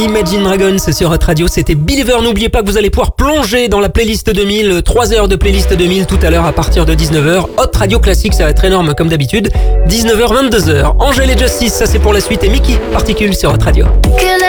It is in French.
Imagine Dragons sur Hot Radio, c'était Believer. N'oubliez pas que vous allez pouvoir plonger dans la playlist 2000, 3 heures de playlist 2000 tout à l'heure à partir de 19h. Hot Radio classique, ça va être énorme comme d'habitude. 19h, 22h. Angèle et Justice, ça c'est pour la suite. Et Mickey Particule sur Hot Radio.